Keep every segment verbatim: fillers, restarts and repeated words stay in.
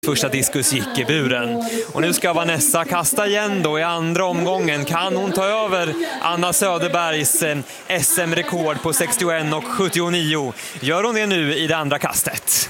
Första diskus gick i buren. Och nu ska Vanessa kasta igen då i andra omgången. Kan hon ta över Anna Söderbergs S M-rekord på sextioett och sjuttionio? Gör hon det nu i det andra kastet?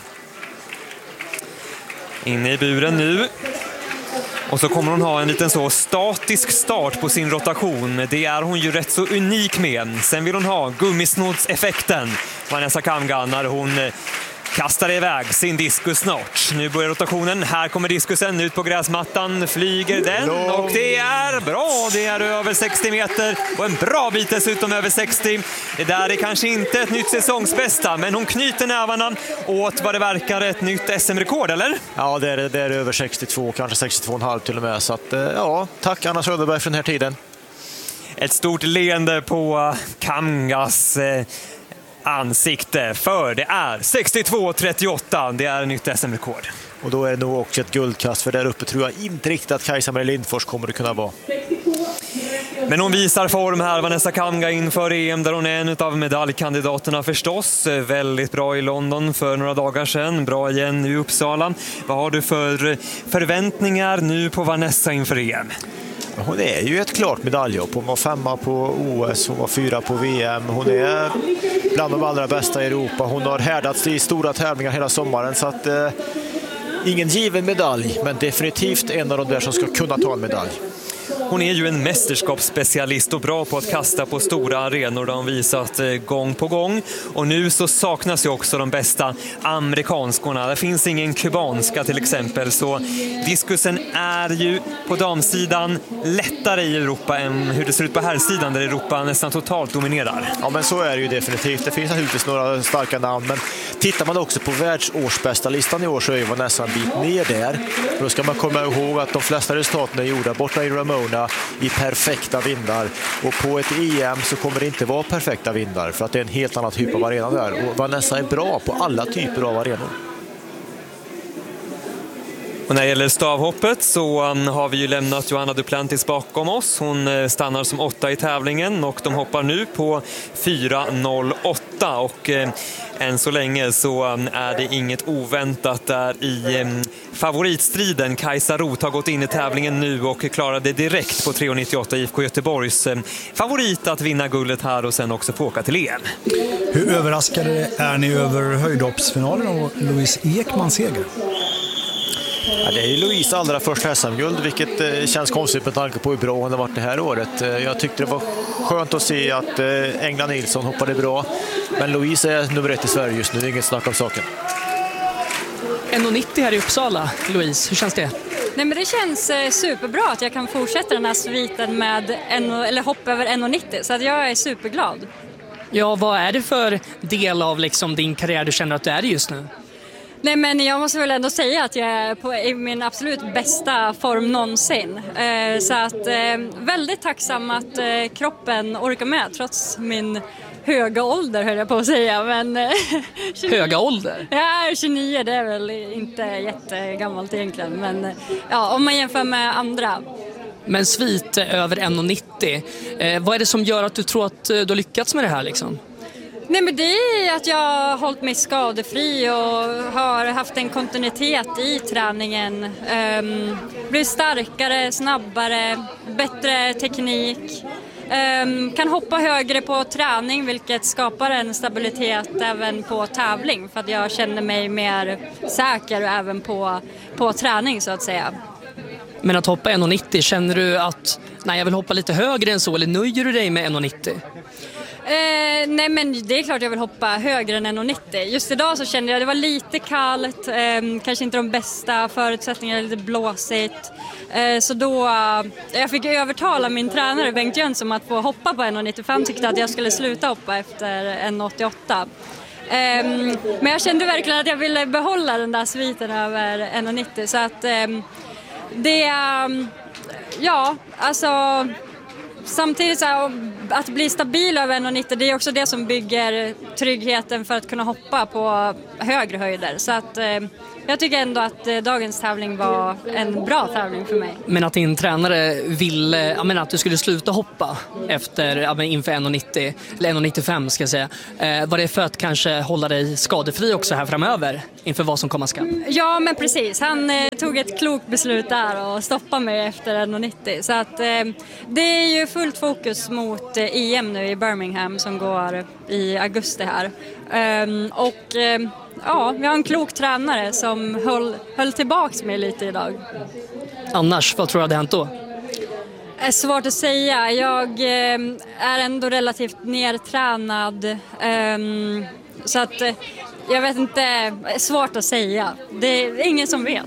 Inne i buren nu. Och så kommer hon ha en liten så statisk start på sin rotation. Det är hon ju rätt så unik med. Sen vill hon ha gummisnodseffekten, Vanessa Kamga, när hon kastar iväg sin diskus snart. Nu börjar rotationen. Här kommer diskusen ut på gräsmattan. Flyger den och det är bra. Det är över sextio meter och en bra bit dessutom över sextio. Det där är kanske inte ett nytt säsongsbästa, men hon knyter nävarna åt vad det verkar ett nytt S M-rekord, eller? Ja, det är, det är över sextiotvå, kanske sextiotvå komma fem till och med. Så att, ja, tack Anna Söderberg för den här tiden. Ett stort leende på Kamgas eh, ansikte, för det är sextiotvå trettioåtta. Det är nytt S M-rekord. Och då är det nog också ett guldkast, för där uppe tror jag inte riktigt att Kajsa-Marie Lindfors kommer att kunna vara. Men hon visar form här, Vanessa Kamga, inför E M, där hon är en av medaljkandidaterna förstås. Väldigt bra i London för några dagar sedan, bra igen i Uppsala. Vad har du för förväntningar nu på Vanessa inför E M? Hon är ju ett klart medaljhopp. Hon var femma på O S, hon var fyra på V M. Hon är bland de allra bästa i Europa. Hon har härdats i stora tävlingar hela sommaren, så att eh, ingen given medalj, men definitivt en av de där som ska kunna ta en medalj. Hon är ju en mästerskapsspecialist och bra på att kasta på stora arenor, där hon visat gång på gång. Och nu så saknas ju också de bästa amerikanskorna. Det finns ingen kubanska till exempel, så diskusen är ju på damsidan lättare i Europa än hur det ser ut på herrsidan, där Europa nästan totalt dominerar. Ja, men så är det ju definitivt. Det finns naturligtvis några starka namn, men tittar man också på världsårsbästa listan i år så är ju Vanessa en bit ner där. Då ska man komma ihåg att de flesta resultaten är gjorda borta i Ramona i perfekta vindar, och på ett E M så kommer det inte vara perfekta vindar, för att det är en helt annan typ av arena där, och Vanessa är bra på alla typer av arenor. Och när det gäller stavhoppet så har vi ju lämnat Johanna Duplantis bakom oss. Hon stannar som åtta i tävlingen och de hoppar nu på fyra noll åtta, och eh, än så länge så är det inget oväntat där i eh, favoritstriden. Kajsa Roth har gått in i tävlingen nu och klarade direkt på tre nittioåtta, I F K Göteborgs eh, favorit att vinna guldet här och sen också få åka till E M. Hur överraskade är ni över höjdhoppsfinalen och Louise Ekmans seger? Ja, det är Louise allra första S M-guld, vilket eh, känns konstigt med tanke på hur bra hon har varit det här året. Eh, jag tyckte det var skönt att se att eh, Engla Nilsson hoppade bra, men Louise är nummer ett i Sverige just nu, det är inget snack om saken. en nittio här i Uppsala, Louise, hur känns det? Nej, men det känns eh, superbra att jag kan fortsätta den här sviten med en, eller hopp över en nittio, så att jag är superglad. Ja, vad är det för del av liksom din karriär du känner att du är just nu? Nej, men jag måste väl ändå säga att jag är på, i min absolut bästa form någonsin. Eh, så att eh, väldigt tacksam att eh, kroppen orkar med trots min höga ålder, höll jag på att säga. Men, eh, tjugonio, höga ålder? Ja, tjugonio, det är väl inte jättegammalt egentligen. Men eh, ja, om man jämför med andra. Men svit över en nittio, eh, vad är det som gör att du tror att du har lyckats med det här liksom? Nej, men det är att jag har hållit mig skadefri och har haft en kontinuitet i träningen. Um, blivit starkare, snabbare, bättre teknik. Um, kan hoppa högre på träning, vilket skapar en stabilitet även på tävling. För att jag känner mig mer säker även på, på träning, så att säga. Men att hoppa en nittio, känner du att nej, jag vill hoppa lite högre än så, eller nöjer du dig med en nittio? Eh, nej, men det är klart jag vill hoppa högre än en nittio. Just idag så kände jag att det var lite kallt, eh, kanske inte de bästa förutsättningarna, lite blåsigt. Eh, så då, eh, jag fick övertala min tränare Bengt Jönsson att få hoppa på en nittiofem, tyckte att jag skulle sluta hoppa efter en åttioåtta. Eh, men jag kände verkligen att jag ville behålla den där sviten över en nittio, så att eh, det, eh, ja, alltså... Samtidigt så här, att bli stabil över en nittio, det är också det som bygger tryggheten för att kunna hoppa på högre höjder. Så att eh, jag jag tycker ändå att eh, dagens tävling var en bra tävling för mig. Men att din tränare ville, jag menar, att du skulle sluta hoppa efter, ja, men inför en nittio, eller en nittiofem ska jag säga. Eh, var det för att kanske hålla dig skadefri också här framöver inför vad som komma skall? Ja, men precis. Han eh, tog ett klokt beslut där och stoppade mig efter en nittio. Så att, eh, det är ju fullt fokus mot eh, E M nu i Birmingham som går i augusti här. Um, och eh, ja, vi har en klok tränare som höll, höll tillbaks mig lite idag. Annars, vad tror du hade hänt då? Det är svårt att säga. Jag eh, är ändå relativt nertränad. Um, så att eh, jag vet inte, det är svårt att säga. Det är ingen som vet.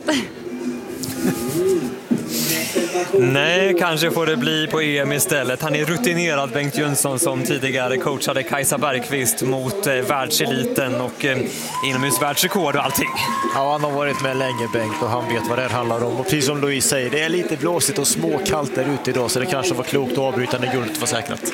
Nej, kanske får det bli på E M istället. Han är rutinerad, Bengt Jönsson, som tidigare coachade Kajsa Bergqvist mot eh, världseliten och eh, inomhusvärldsrekord och allting. Ja, han har varit med länge, Bengt, och han vet vad det handlar om. Och precis som Louise säger, det är lite blåsigt och småkallt där ute idag, så det kanske var klokt att avbryta när guldet var säkrat.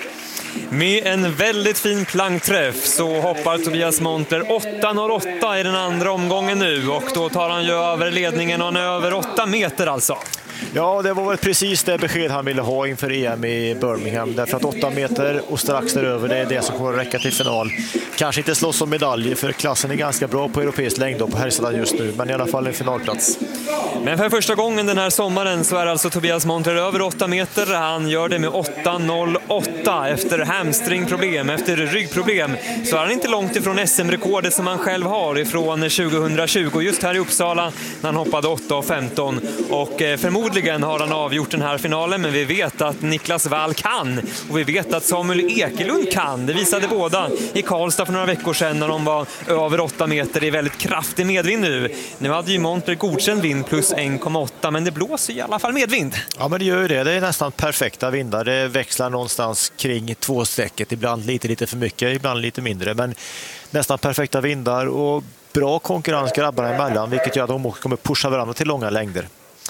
Med en väldigt fin plankträff så hoppar Tobias Montler åtta noll åtta i den andra omgången nu, och då tar han ju över ledningen och han är över åtta meter alltså. Ja, det var väl precis det besked han ville ha inför E M i Birmingham. Därför att åtta meter och strax däröver, det är det som kommer att räcka till final. Kanske inte slåss om medaljer, för klassen är ganska bra på europeisk längd på herrsidan just nu. Men i alla fall en finalplats. Men för första gången den här sommaren så är alltså Tobias Montler över åtta meter. Han gör det med åtta noll åtta efter hamstringproblem, efter ryggproblem. Så är han inte långt ifrån S M-rekordet som han själv har ifrån tjugohundratjugo. Just här i Uppsala när han hoppade åtta femton. Och förmodligen har han avgjort den här finalen, men vi vet att Niklas Wall kan, och vi vet att Samuel Ekelund kan. Det visade båda i Karlstad för några veckor sedan när de var över åtta meter i väldigt kraftig medvind nu. Nu hade ju Montler godkänd vind plus en komma åtta, men det blåser i alla fall medvind. Ja, men det gör ju det. Det är nästan perfekta vindar. Det växlar någonstans kring två strecket. Ibland lite, lite för mycket, ibland lite mindre. Men nästan perfekta vindar och bra konkurrens grabbarna emellan, vilket gör att de kommer pusha varandra till långa längder.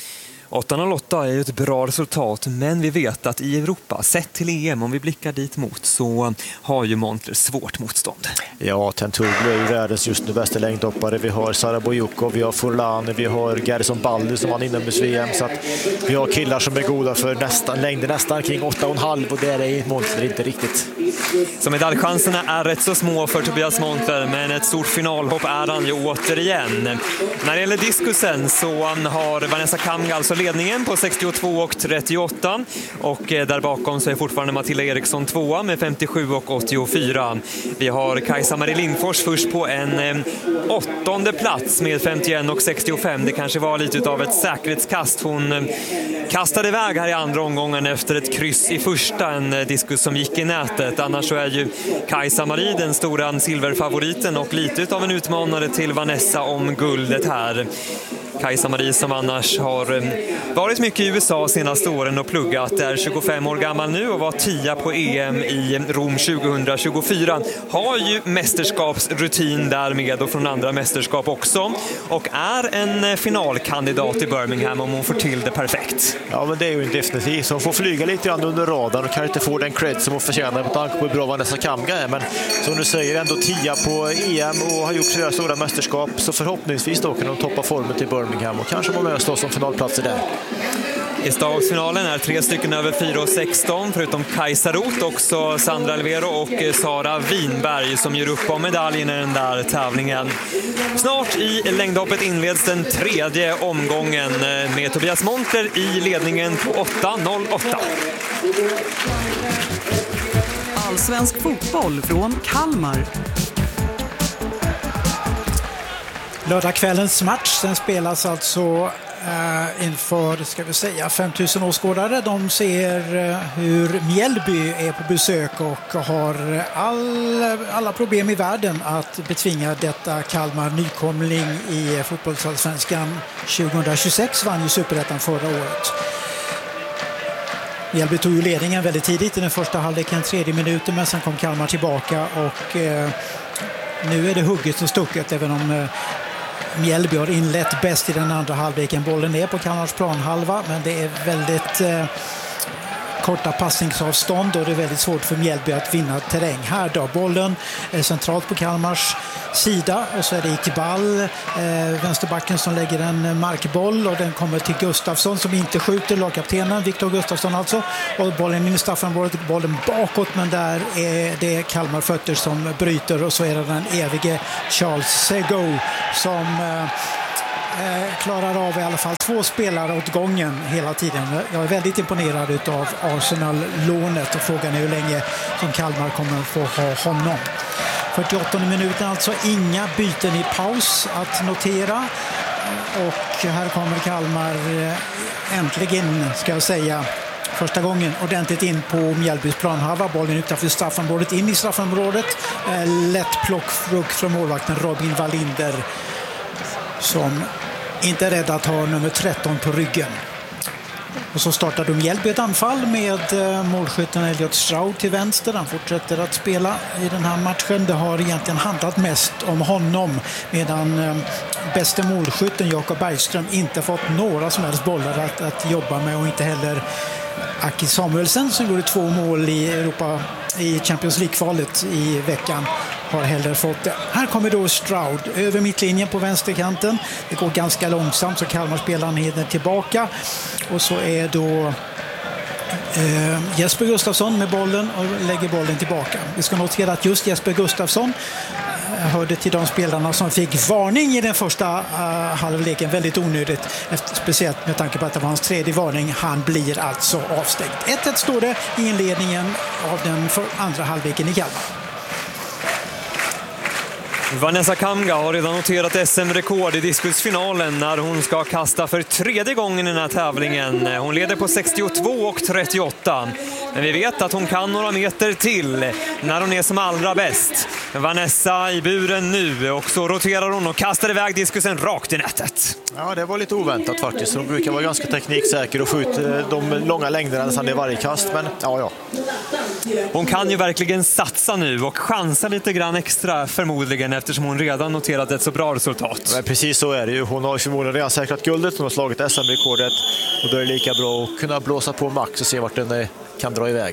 åtta noll åtta är ju ett bra resultat, men vi vet att i Europa, sett till E M, om vi blickar dit mot, så har ju Montler svårt motstånd. Ja, Tentoglu är ju världens just nu bästa längdhoppare. Vi har Sara Bojukov, vi har Furlan, vi har Gerson Baldi som han inomhus V M. Så att vi har killar som är goda för nästan, längder nästan kring åtta komma fem, och det är Montler inte riktigt. Så medaljchanserna är rätt så små för Tobias Montler, men ett stort finalhopp är han ju återigen. När det gäller diskusen så har Vanessa Kamga alltså ledningen på sextiotvå och trettioåtta, och där bakom så är fortfarande Matilda Eriksson tvåa med femtiosju och åttiofyra. Vi har Kajsa-Marie Lindfors först på en åttonde plats med femtioen och sextiofem. Det kanske var lite av ett säkerhetskast. Hon kastade iväg här i andra omgången efter ett kryss i första, en diskus som gick i nätet. Annars så är ju Kajsa-Marie den stora silverfavoriten och lite av en utmanare till Vanessa om guldet här. Kajsa-Marie som annars har varit mycket i U S A senaste åren och pluggat, är tjugofem år gammal nu och var tia på E M i Rom tjugohundratjugofyra. Har ju mästerskapsrutin därmed och från andra mästerskap också, och är en finalkandidat i Birmingham om hon får till det perfekt. Ja, men det är ju en definitiv. Så hon får flyga lite grann under radarn och kan inte få den cred som hon förtjänar med tanke på hur bra Vanessa Kamga är. Men som du säger, ändå tia på E M och har gjort flera stora mästerskap, så förhoppningsvis då kan de toppa formen till Birmingham och kanske vara med och stå som finalplatser där. I stagsfinalen är tre stycken över fyra och sexton, förutom Kajsa Roth, också Sandra Alvero och Sara Winberg som gör upp om medaljen i den där tävlingen. Snart i längdhoppet inleds den tredje omgången med Tobias Montler i ledningen på åtta noll åtta. Allsvensk fotboll från Kalmar. Lördagskvällens match, den spelas alltså Uh, inför, ska vi säga, femtusen åskådare. De ser uh, hur Mjällby är på besök och har all, alla problem i världen att betvinga detta Kalmar. Nykomling i fotbollsallsvenskan tjugohundratjugosex, vann ju Superettan förra året. Mjällby tog ju ledningen väldigt tidigt i den första halvleken, tredje minuten, men sen kom Kalmar tillbaka och uh, nu är det hugget och stucket, även om uh, Mjällby har inlett bäst i den andra halvleken. Bollen är på Kalmars planhalva, men det är väldigt eh, korta passningsavstånd och det är väldigt svårt för Mjällby att vinna terräng. Här då, bollen är centralt på Kalmars sida och så är det Iqbal, eh, vänsterbacken, som lägger en markboll och den kommer till Gustafsson som inte skjuter, lagkaptenen Viktor Gustafsson alltså, och bollen in i straffområdet, bollen bakåt, men där är det Kalmar fötter som bryter och så är det den evige Charles Sego som eh, eh, klarar av i alla fall två spelare åt gången hela tiden. Jag är väldigt imponerad av Arsenal-lånet och frågan är hur länge som Kalmar kommer få ha honom. fyrtioåttonde minuten alltså, inga byten i paus att notera. Och här kommer Kalmar äntligen, ska jag säga, första gången ordentligt in på Mjällbys planhalva. Bollen utanför straffområdet, in i straffområdet. Lätt plockfrukt från målvakten Robin Wallinder som inte är rädd att ha nummer tretton på ryggen. Och så startar de Mjällby ett anfall med målskytten Elliot Stroud till vänster. Han fortsätter att spela i den här matchen. Det har egentligen handlat mest om honom medan bästa målskytten Jakob Bergström inte fått några som helst bollar att, att jobba med, och inte heller Aki Samuelsen som gjorde två mål i Europa i Champions League-kvalet i veckan har heller fått det. Här kommer då Stroud över mittlinjen på vänsterkanten. Det går ganska långsamt så Kalmar-spelaren hinner tillbaka. Och så är då eh, Jesper Gustafsson med bollen och lägger bollen tillbaka. Vi ska notera att just Jesper Gustafsson eh, hörde till de spelarna som fick varning i den första eh, halvleken. Väldigt onödigt, efter, speciellt med tanke på att det var hans tredje varning. Han blir alltså avstängd. ett ett står det i inledningen av den för andra halvleken i Kalmar. Vanessa Kamga har redan noterat S M-rekord i diskusfinalen när hon ska kasta för tredje gången i den här tävlingen. Hon leder på sextiotvå och trettioåtta. Men vi vet att hon kan några meter till när hon är som allra bäst. Vanessa i buren nu och så roterar hon och kastar iväg diskusen rakt i nätet. Ja, det var lite oväntat faktiskt. Hon brukar vara ganska tekniksäker och få ut de långa längderna nästan i varje kast. Men ja, ja. Hon kan ju verkligen satsa nu och chansa lite grann extra förmodligen eftersom hon redan noterat ett så bra resultat. Men precis så är det ju. Hon har förmodligen redan säkrat guldet. Hon har slagit S M-rekordet och då är det lika bra att kunna blåsa på max och se vart den kan dra iväg.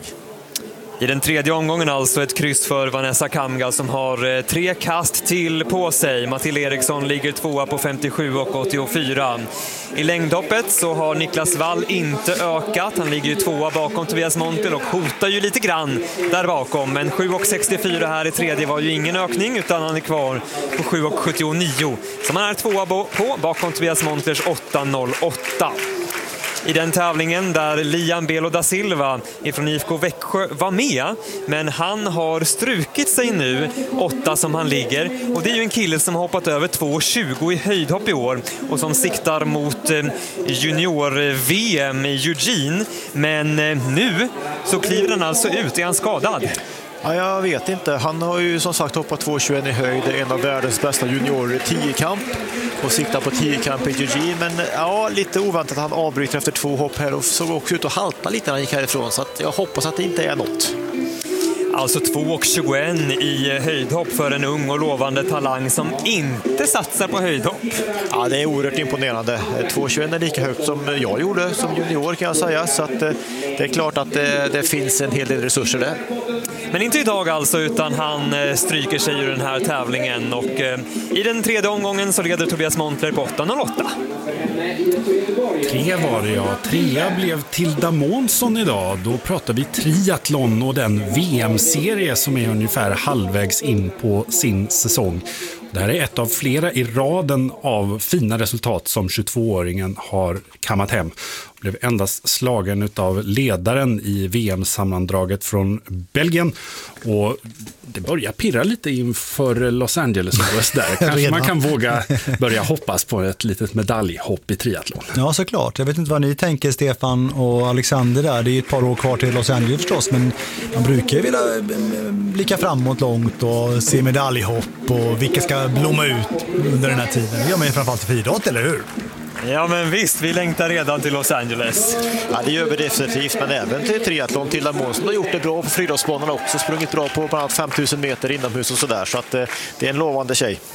I den tredje omgången alltså ett kryss för Vanessa Kamga som har tre kast till på sig. Matilda Eriksson ligger tvåa på femtiosju och åttiofyra. I längdhoppet så har Niklas Wall inte ökat. Han ligger ju tvåa bakom Tobias Montel och hotar ju lite grann där bakom. Men sju och sextiofyra här i tredje var ju ingen ökning utan han är kvar på sju och sjuttionio. Som han är tvåa på bakom Tobias Montels åtta noll åtta. I den tävlingen där Liam Belo da Silva ifrån I F K Växjö var med, men han har strukit sig nu, åtta som han ligger, och det är ju en kille som har hoppat över två tjugo i höjdhopp i år och som siktar mot junior-V M i Eugene, men nu så kliver han alltså ut. Är han skadad? Ja, jag vet inte. Han har ju som sagt hoppat två tjugoett i höjd, en av världens bästa juniorer i tio-kamp och siktar på tio-kamp i Eugene, men ja, lite oväntat att han avbryter efter två hopp här och såg också ut att halta lite när han gick härifrån, så att jag hoppas att det inte är något. Alltså två och tjugoett i höjdhopp för en ung och lovande talang som inte satsar på höjdhopp. Ja, det är oerhört imponerande. två tjugoett är lika högt som jag gjorde som junior kan jag säga, så att det är klart att det, det finns en hel del resurser där. Men inte idag alltså, utan han stryker sig ur den här tävlingen och i den tredje omgången så leder Tobias Montler på åtta noll åtta. Tre var det, ja. Trea blev Tilda Månsson idag. Då pratar vi triathlon och den V M-serie som är ungefär halvvägs in på sin säsong. Det här är ett av flera i raden av fina resultat som tjugotvååringen har kammat hem. Blev endast slagen av ledaren i V M-sammandraget från Belgien. Och det börjar pirra lite inför Los Angeles där. Kanske man kan våga börja hoppas på ett litet medaljhopp i triathlon. Ja, såklart. Jag vet inte vad ni tänker, Stefan och Alexander där. Det är ett par år kvar till Los Angeles förstås, men man brukar ju vilja blicka framåt långt och se medaljhopp och vilka ska blomma ut under den här tiden. Det gör man ju framförallt till friidrott, eller hur? Ja, men visst, vi längtar redan till Los Angeles. Ja, det gör vi definitivt, men även till triathlon. Tilda Månsson har gjort det bra på friidrottsbanorna också, sprungit bra på bland annat fem tusen meter inomhus och sådär, så att eh, det är en lovande tjej.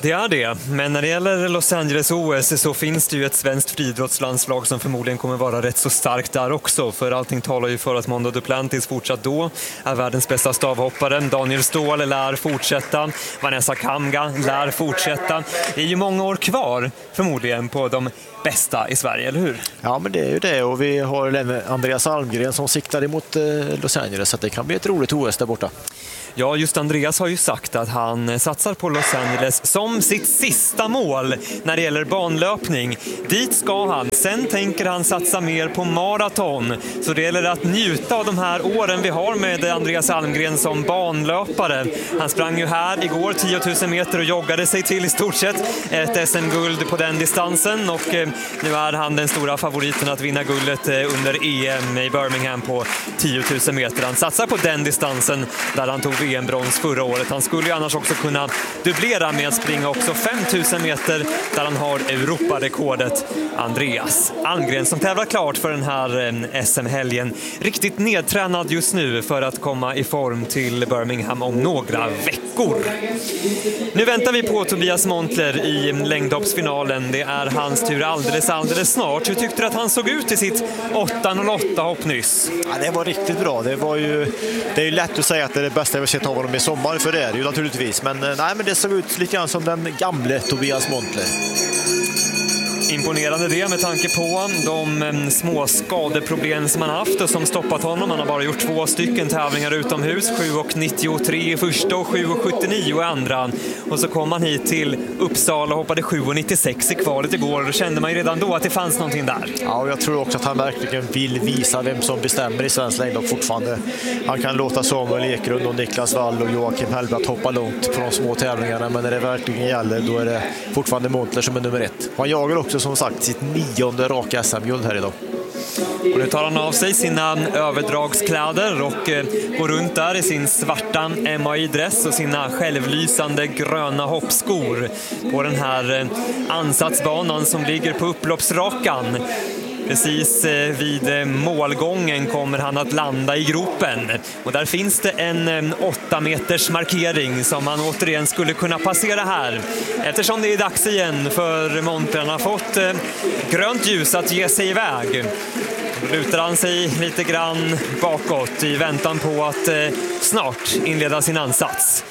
Det är det, men när det gäller Los Angeles O S så finns det ju ett svenskt friidrottslandslag som förmodligen kommer vara rätt så starkt där också, för allting talar ju för att Mondo Duplantis fortsatt då är världens bästa stavhoppare. Daniel Ståhl lär fortsätta, Vanessa Kamga lär fortsätta. Det är ju många år kvar förmodligen på de bästa i Sverige, eller hur? Ja, men det är ju det, och vi har även Andreas Almgren som siktar emot Los Angeles, så det kan bli ett roligt O S där borta. Ja, just Andreas har ju sagt att han satsar på Los Angeles som sitt sista mål när det gäller banlöpning. Dit ska han. Sen tänker han satsa mer på maraton. Så det gäller att njuta av de här åren vi har med Andreas Almgren som banlöpare. Han sprang ju här igår tio tusen meter och joggade sig till i stort sett ett S M-guld på den distansen. Och nu är han den stora favoriten att vinna guldet under E M i Birmingham på tio tusen meter. Han satsar på den distansen där han tog V M-brons förra året. Han skulle ju annars också kunna dubblera med att springa också fem tusen meter där han har Europarekordet. Andreas Almgren som tävlar klart för den här S M-helgen. Riktigt nedtränad just nu för att komma i form till Birmingham om några veckor. Nu väntar vi på Tobias Montler i längdhoppsfinalen. Det är hans tur alldeles, alldeles snart. Hur tyckte du att han såg ut i sitt åtta noll åtta hopp nyss? Ja, det var riktigt bra. Det var ju, det är ju lätt att säga att det är det bästa jag har sett av honom i sommar, för det är det ju naturligtvis. Men, nej, men det såg ut lite grann som den gamle Tobias Montler. Imponerande det med tanke på de små skadeproblem som han haft och som stoppat honom. Han har bara gjort två stycken tävlingar utomhus, sju nittiotre i första och sju sjuttionio i andra. Och så kom han hit till Uppsala och hoppade sju nittiosex i kvalet igår, och då kände man ju redan då att det fanns någonting där. Ja, och jag tror också att han verkligen vill visa vem som bestämmer i svensk längdhopp fortfarande. Han kan låta Samuel Ekrund och Niklas Wall och Joakim Hellbratt hoppa långt på de små tävlingarna, men när det verkligen gäller då är det fortfarande Montler som är nummer ett. Han jagar också som sagt sitt nionde raka S M-guld här idag. Och nu tar han av sig sina överdragskläder och eh, går runt där i sin svarta M A I-dress och sina självlysande gröna hoppskor på den här eh, ansatsbanan som ligger på upploppsrakan. Precis vid målgången kommer han att landa i gropen. Och där finns det en åtta meters markering som han återigen skulle kunna passera här. Eftersom det är dags igen för Montler. Han har fått grönt ljus att ge sig iväg. Då lutar han sig lite grann bakåt i väntan på att snart inleda sin ansats.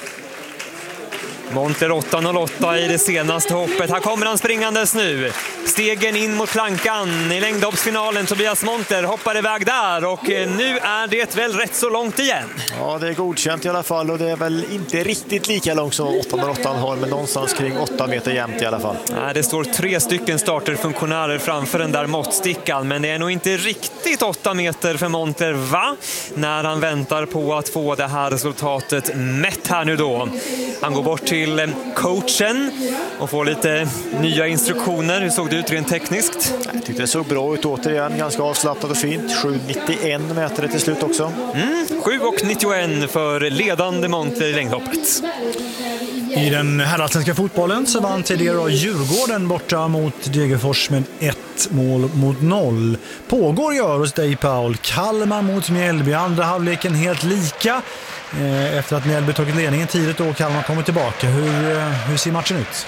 Montler åtta noll åtta i det senaste hoppet. Här kommer han springandes nu. Stegen in mot plankan i längdhoppsfinalen. Tobias Montler hoppar iväg där och nu är det väl rätt så långt igen. Ja, det är godkänt i alla fall, och det är väl inte riktigt lika långt som åtta noll åtta har, men någonstans kring åtta meter jämnt i alla fall. Nej, det står tre stycken starterfunktionärer framför den där måttstickan, men det är nog inte riktigt åtta meter för Montler, va? När han väntar på att få det här resultatet mätt här nu då. Han går bort till coachen och får lite nya instruktioner. Hur såg det ut rent tekniskt? Jag tyckte det såg bra ut återigen, ganska avslappnat och fint. sju nittioen meter till slut också. Mm, sju nittioen för ledande Montler i längdhoppet. I den herrallsvenska fotbollen så vann tidigare Djurgården borta mot Degerfors med ett mål mot noll. Pågår gör hos dig, Paul. Kalmar mot Mjällby. Andra halvleken helt lika. Efter att Mjällby tagit ledningen tidigt och Kalmar kommer tillbaka. Hur, hur ser matchen ut?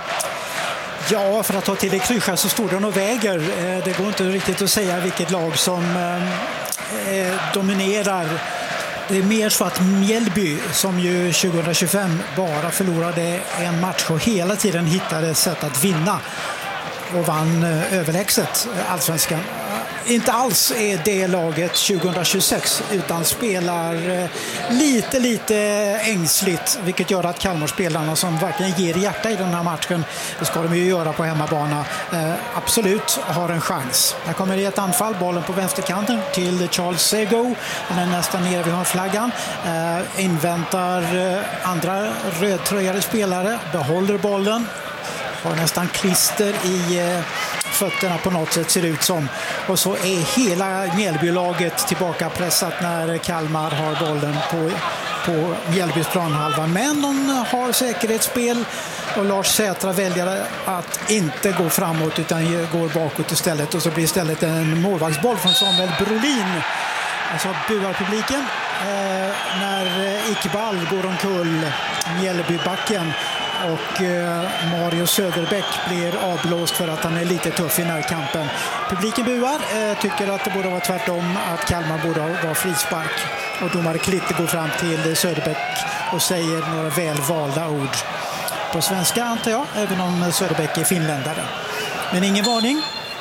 Ja, för att ta till det klyscha så står den och väger. Det går inte riktigt att säga vilket lag som eh, dominerar. Det är mer så att Mjällby, som ju tjugo tjugofem bara förlorade en match och hela tiden hittade sätt att vinna och vann överlägset allsvenskan, inte alls är det laget tjugo tjugosex, utan spelar lite, lite ängsligt, vilket gör att Kalmarspelarna, som verkligen ger hjärta i den här matchen, det ska de ju göra på hemmabana, absolut har en chans. Här kommer det ett anfall, bollen på vänsterkanten till Charles Sego. Han är nästan nere vid hörnflaggan, inväntar andra rödtröjade spelare, behåller bollen, har nästan klister i fötterna på något sätt, ser det ut som. Och så är hela Mjällbylaget tillbaka pressat när Kalmar har bollen på, på Mjällbys planhalva. Men de har säkerhetsspel och Lars Sätra väljer att inte gå framåt utan går bakåt istället. Och så blir istället en målvaktsboll från Samuel Brolin. Alltså buar publiken eh, när Iqbal går omkull Mjällbybacken. och Mario Söderbäck blir avblåst för att han är lite tuff i närkampen. Publiken buar, tycker att det borde vara tvärtom, att Kalmar borde vara frispark. Och domare Klitte går fram till Söderbäck och säger några välvalda ord på svenska, antar jag, även om Söderbäck är finländare. Men ingen varning.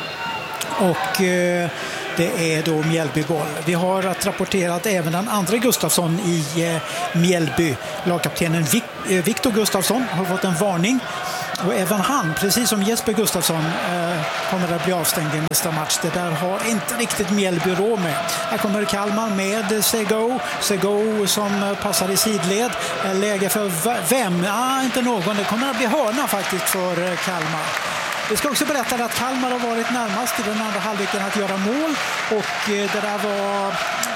Och eh, det är då Mjällbyboll. Vi har att rapportera att även den andra Gustafsson i eh, Mjällby, lagkaptenen Vic- eh, Viktor Gustafsson, har fått en varning. Och även han, precis som Jesper Gustafsson, eh, kommer att bli avstängd i nästa match. Det där har inte riktigt Mjällby råd med. Här kommer Kalmar med Sego. Sego som passar i sidled. Läge för vem? Ah, inte någon. Det kommer att bli hörna faktiskt för Kalmar. Vi ska också berätta att Kalmar har varit närmast i den andra halvleken att göra mål. Och eh, det där var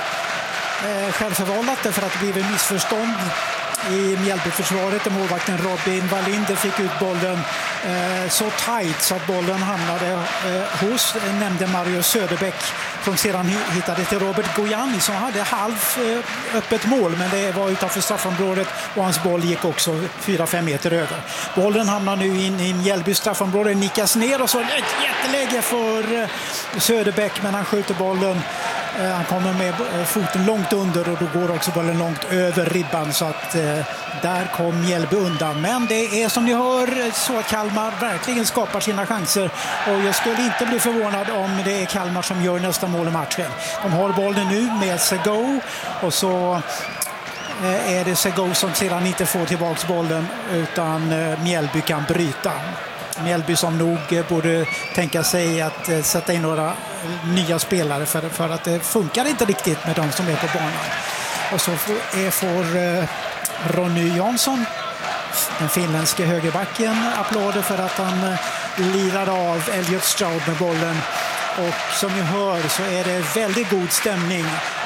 eh, självförvållat därför att det blev en missförstånd i Mjällbyförsvaret, där målvakten Robin Wallinder fick ut bollen eh, så tajt så att bollen hamnade eh, hos, eh, nämnde Mario Söderbäck, som sedan hittade till Robert Gojani som hade halv eh, öppet mål, men det var utanför straffområdet och hans boll gick också fyra fem meter över. Bollen hamnar nu in i Mjällby straffområde, nickas ner och så ett jätteläge för eh, Söderbäck, men han skjuter bollen. Han kommer med foten långt under och då går också bollen långt över ribban, så att eh, där kom Mjällby undan. Men det är som ni hör så att Kalmar verkligen skapar sina chanser och jag skulle inte bli förvånad om det är Kalmar som gör nästa mål i matchen. De har bollen nu med Sego och så eh, är det Sego som sedan inte får tillbaka bollen utan eh, Mjällby kan bryta. Mjällby som nog borde tänka sig att eh, sätta in några nya spelare för, för att det funkar inte riktigt med de som är på banan. Och så får, är, får eh, Ronny Jansson, den finländske högerbacken, applåder för att han eh, lirar av Elliot Stroud med bollen. Och som ni hör så är det väldigt god stämning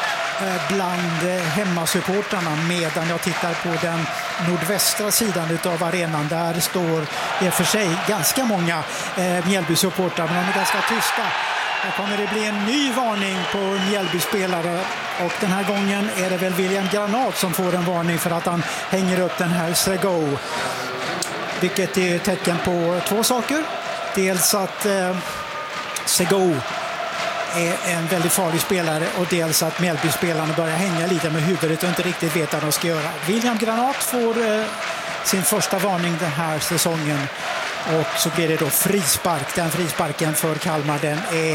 bland hemmasupportarna, medan jag tittar på den nordvästra sidan av arenan. Där står i för sig ganska många eh, Mjällby-supportrar, men de är ganska tysta. Här kommer det bli en ny varning på Mjällby-spelare och den här gången är det väl William Granat som får en varning för att han hänger upp den här Sego. Vilket är tecken på två saker. Dels att eh, Sego är en väldigt farlig spelare och dels att Mjällby-spelarna börjar hänga lite med huvudet och inte riktigt vet vad de ska göra. William Granat får eh, sin första varning den här säsongen och så blir det då frispark. Den frisparken för Kalmar, den är,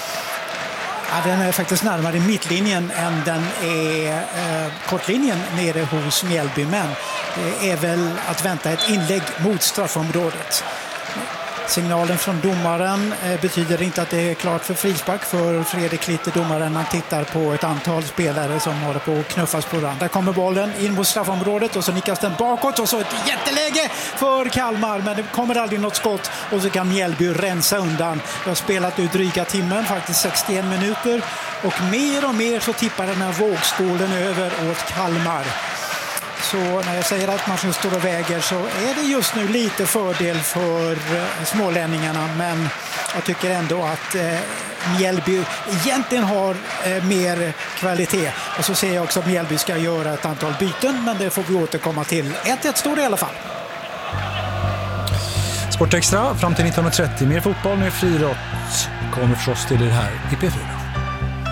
ja, den är faktiskt närmare mittlinjen än den är eh, kortlinjen nere hos Mjällby, men det är väl att vänta ett inlägg mot straffområdet. Signalen från domaren eh, betyder inte att det är klart för frispark för Fredrik Klitte, domaren. Han tittar på ett antal spelare som håller på att knuffas på varandra. Där kommer bollen in mot straffområdet och så nickas den bakåt och så ett jätteläge för Kalmar, men det kommer aldrig något skott och så kan Mjällby rensa undan. Det har spelat ut dryga timmen, faktiskt sextioen minuter, och mer och mer så tippar den här vågskålen över åt Kalmar. Så när jag säger att matchen står och väger så är det just nu lite fördel för eh, smålänningarna, men jag tycker ändå att eh, Mjällby egentligen har eh, mer kvalitet. Och så ser jag också att Mjällby ska göra ett antal byten, men det får vi återkomma till. ett ett står det i alla fall. Sportextra fram till nitton trettio. Mer fotboll, mer friidrott kommer förstås till det här i P fyra.